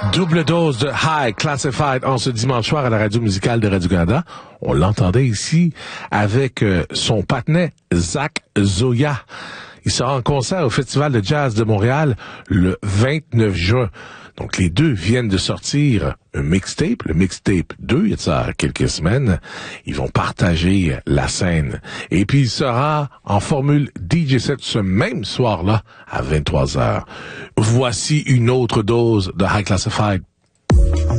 Double dose de High Classified en ce dimanche soir à la radio musicale de Radio-Canada. On l'entendait ici avec son partenaire Zach Zoya. Il sera en concert au Festival de Jazz de Montréal le 29 juin. Donc, les deux viennent de sortir un mixtape, le mixtape 2, il y a de ça quelques semaines. Ils vont partager la scène. Et puis, il sera en formule DJ set ce même soir-là à 23h. Voici une autre dose de High Classified.